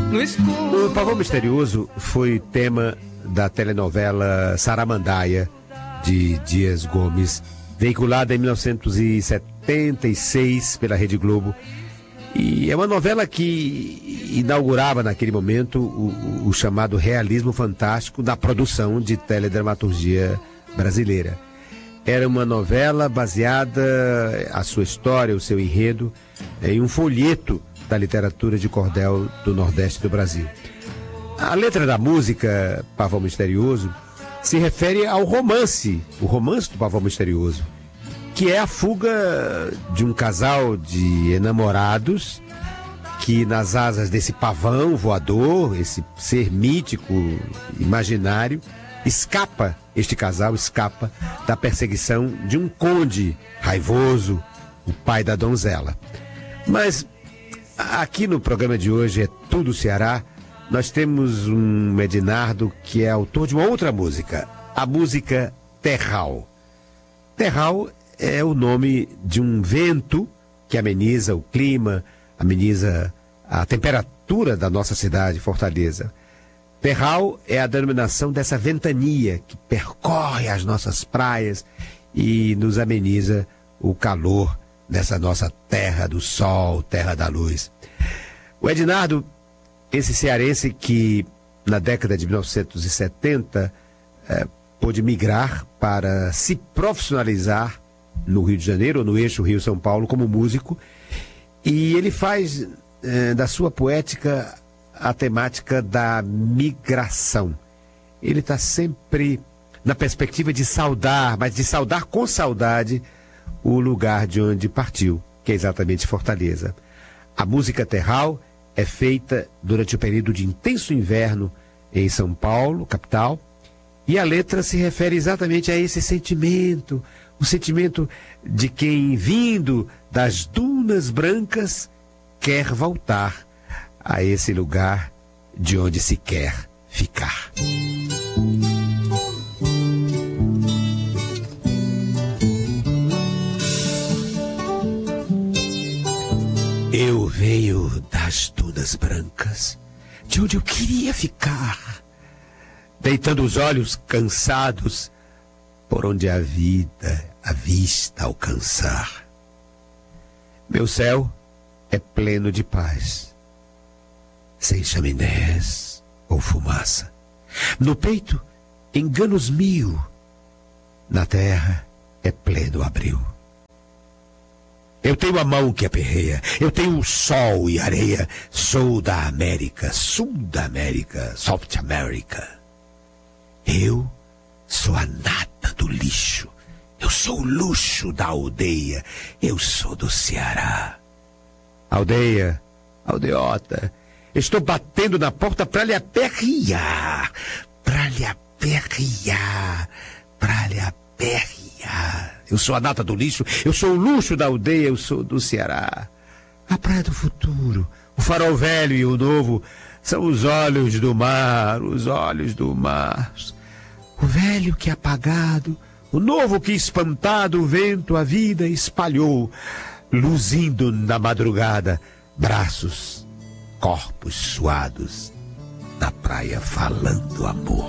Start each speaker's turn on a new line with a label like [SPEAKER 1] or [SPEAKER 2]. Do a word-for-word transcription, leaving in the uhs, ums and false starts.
[SPEAKER 1] no escuro.
[SPEAKER 2] O Pavão Misterioso foi tema da telenovela Saramandaia, de Dias Gomes, veiculada em mil novecentos e setenta e seis pela Rede Globo. E é uma novela que inaugurava naquele momento o, o chamado realismo fantástico da produção de teledramaturgia brasileira. Era uma novela baseada, a sua história, o seu enredo, em um folheto da literatura de cordel do Nordeste do Brasil. A letra da música Pavão Misterioso se refere ao romance, o romance do Pavão Misterioso, que é a fuga de um casal de enamorados que, nas asas desse pavão voador, esse ser mítico, imaginário, escapa, este casal escapa da perseguição de um conde raivoso, o pai da donzela. Mas aqui no programa de hoje, É Tudo Ceará, nós temos um Edinardo que é autor de uma outra música, a música Terral. Terral é o nome de um vento que ameniza o clima, ameniza a temperatura da nossa cidade, Fortaleza. Terral é a denominação dessa ventania que percorre as nossas praias e nos ameniza o calor dessa nossa terra do sol, terra da luz. O Edinardo, esse cearense que na década de mil novecentos e setenta eh, pôde migrar para se profissionalizar no Rio de Janeiro, ou no eixo Rio-São Paulo, como músico, e ele faz eh, da sua poética a temática da migração. Ele está sempre na perspectiva de saudar, mas de saudar com saudade o lugar de onde partiu, que é exatamente Fortaleza. A música Terral é feita durante o período de intenso inverno em São Paulo, capital, e a letra se refere exatamente a esse sentimento, o sentimento de quem, vindo das dunas brancas, quer voltar a esse lugar de onde se quer ficar. Eu venho das dunas brancas, de onde eu queria ficar, deitando os olhos cansados por onde a vida, a vista alcançar. Meu céu é pleno de paz, sem chaminés ou fumaça. No peito, enganos mil, na terra é pleno abril. Eu tenho a mão que aperreia, eu tenho o sol e areia, sou da América, sul da América, South America. Eu sou a nata do lixo, eu sou o luxo da aldeia, eu sou do Ceará. Aldeia, aldeota, estou batendo na porta para lhe aperrear, para lhe aperrear, para lhe aperrear. Eu sou a nata do lixo, eu sou o luxo da aldeia, eu sou do Ceará. A praia do futuro, o farol velho e o novo, são os olhos do mar, os olhos do mar. O velho que apagado, o novo que espantado o vento a vida espalhou, luzindo na madrugada, braços, corpos suados, na praia falando amor.